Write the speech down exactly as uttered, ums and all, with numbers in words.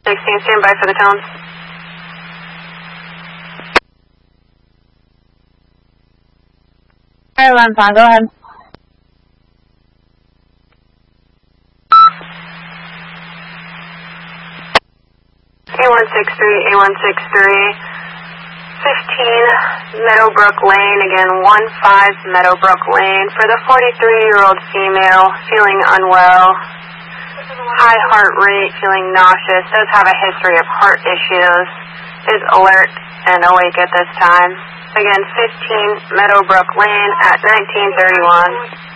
sixteen, stand by for the tones. Airline fine, go ahead. A one six three, A one six three, fifteen Meadowbrook Lane, again one five Meadowbrook Lane, for the forty-three-year-old female feeling unwell, high heart rate, feeling nauseous, does have a history of heart issues, is alert and awake at this time. Again, fifteen Meadowbrook Lane at nineteen thirty-one.